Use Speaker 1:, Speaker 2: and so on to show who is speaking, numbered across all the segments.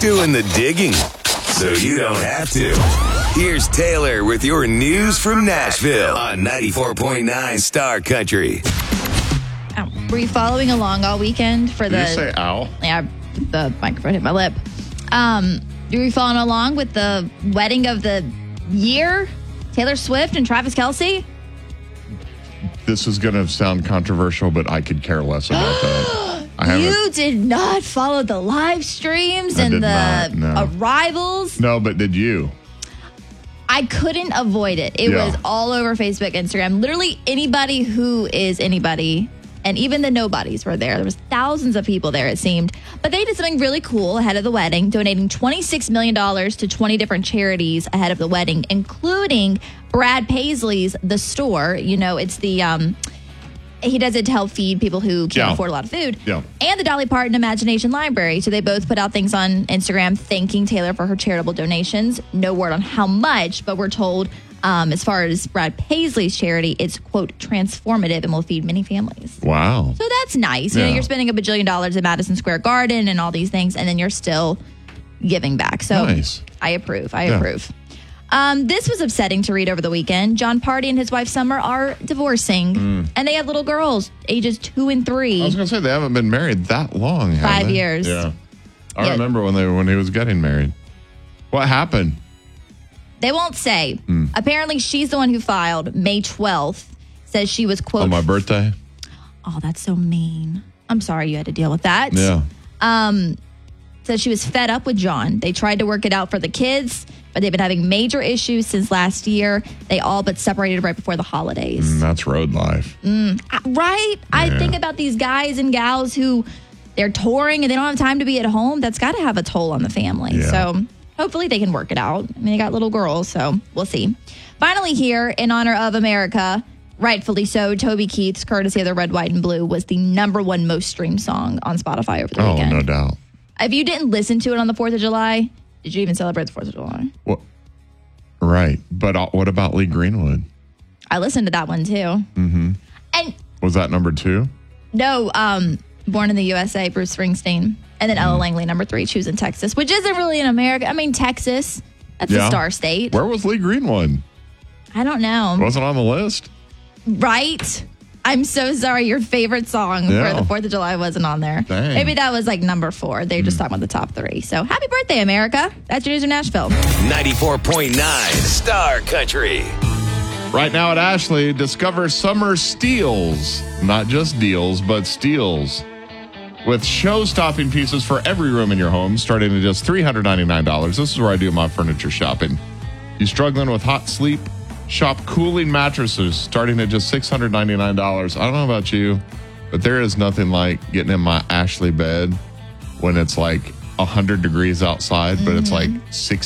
Speaker 1: doing the digging, so you don't have to. Here's Taylor with your news from Nashville on 94.9 Star Country.
Speaker 2: Were you following along all weekend for the...
Speaker 3: Did you say ow?
Speaker 2: Yeah, the microphone hit my lip. Were you following along with the wedding of the year? Taylor Swift and Travis Kelce?
Speaker 3: This is going to sound controversial, but I could care less about that.
Speaker 2: You did not follow the live streams and the arrivals?
Speaker 3: No, but did you?
Speaker 2: I couldn't avoid it. It was all over Facebook, Instagram. Literally anybody who is anybody, and even the nobodies were there. There was thousands of people there, it seemed. But they did something really cool ahead of the wedding, donating $26 million to 20 different charities ahead of the wedding, including Brad Paisley's The Store. You know, it's the... he does it to help feed people who can't afford a lot of food. Yeah. And the Dolly Parton Imagination Library. So they both put out things on Instagram thanking Taylor for her charitable donations. No word on how much, but we're told as far as Brad Paisley's charity, it's, quote, transformative and will feed many families.
Speaker 3: Wow. So
Speaker 2: that's nice. You know, you're spending $1 billion at Madison Square Garden and all these things, and then you're still giving back. So I approve. I approve. This was upsetting to read over the weekend. John Party and his wife Summer are divorcing, and they have little girls, ages 2 and 3.
Speaker 3: I was going to say, they haven't been married that long,
Speaker 2: 5 years.
Speaker 3: Yeah. I remember when he was getting married. What happened?
Speaker 2: They won't say. Apparently, she's the one who filed May 12th, says she was, quote...
Speaker 3: On my birthday?
Speaker 2: Oh, that's so mean. I'm sorry you had to deal with that.
Speaker 3: Yeah.
Speaker 2: Says she was fed up with John. They tried to work it out for the kids, but they've been having major issues since last year. They all but separated right before the holidays.
Speaker 3: That's road life.
Speaker 2: Right? Yeah. I think about these guys and gals who they're touring and they don't have time to be at home. That's got to have a toll on the family. Yeah. So hopefully they can work it out. I mean, they got little girls, so we'll see. Finally here, in honor of America, rightfully so, Toby Keith's Courtesy of the Red, White, and Blue was the #1 most streamed song on Spotify over the weekend.
Speaker 3: Oh, no doubt.
Speaker 2: If you didn't listen to it on the 4th of July, did you even celebrate the 4th of July?
Speaker 3: Well, right. But what about Lee Greenwood?
Speaker 2: I listened to that one, too.
Speaker 3: Mm-hmm.
Speaker 2: And
Speaker 3: was that #2?
Speaker 2: No, Born in the USA, Bruce Springsteen. And then Ella Langley, #3, Choosing Texas, which isn't really in America. I mean, Texas, that's a star state.
Speaker 3: Where was Lee Greenwood?
Speaker 2: I don't know.
Speaker 3: Wasn't on the list?
Speaker 2: Right? I'm so sorry. Your favorite song for the 4th of July wasn't on there.
Speaker 3: Dang.
Speaker 2: Maybe that was like #4. They're just talking about the top 3. So happy birthday, America. That's your news in Nashville.
Speaker 1: 94.9 Star Country.
Speaker 3: Right now at Ashley, discover summer steals. Not just deals, but steals. With show-stopping pieces for every room in your home, starting at just $399. This is where I do my furniture shopping. You struggling with hot sleep? Shop cooling mattresses starting at just $699. I don't know about you, but there is nothing like getting in my Ashley bed when it's like 100 degrees outside, but it's like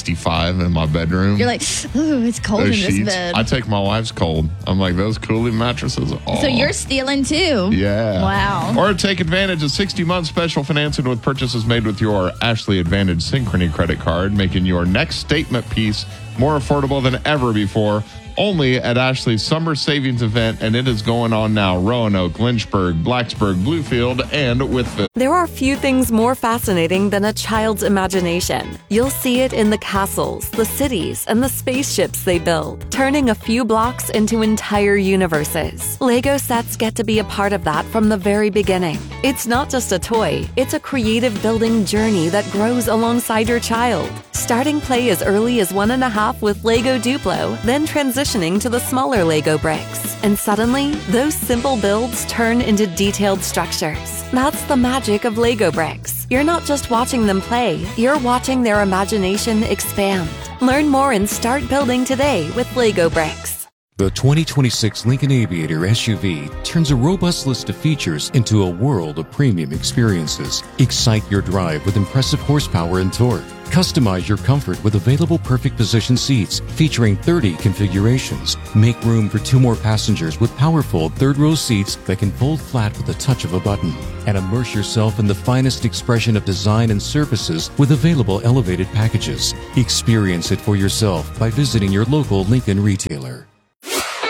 Speaker 3: 65 in my bedroom.
Speaker 2: You're like, ooh, it's cold in this bed.
Speaker 3: I take my wife's cold. I'm like, those cooling mattresses. Oh.
Speaker 2: So you're stealing too?
Speaker 3: Yeah.
Speaker 2: Wow.
Speaker 3: Or take advantage of 60-month special financing with purchases made with your Ashley Advantage Synchrony credit card, making your next statement piece more affordable than ever before. Only at Ashley's summer savings event, and it is going on now. Roanoke, Lynchburg, Blacksburg, Bluefield, and Wytheville.
Speaker 4: There are few things more fascinating than a child's imagination. You'll see it in the castles, the cities, and the spaceships they build, turning a few blocks into entire universes. Lego sets get to be a part of that from the very beginning. It's not just a toy, it's a creative building journey that grows alongside your child. Starting play as early as 1.5 with Lego Duplo, then transitioning to the smaller Lego bricks. And suddenly, those simple builds turn into detailed structures. That's the magic of Lego bricks. You're not just watching them play, you're watching their imagination expand. Learn more and start building today with Lego bricks.
Speaker 5: The 2026 Lincoln Aviator SUV turns a robust list of features into a world of premium experiences. Excite your drive with impressive horsepower and torque. Customize your comfort with available perfect position seats featuring 30 configurations. Make room for 2 more passengers with powerful third-row seats that can fold flat with the touch of a button. And immerse yourself in the finest expression of design and services with available elevated packages. Experience it for yourself by visiting your local Lincoln retailer.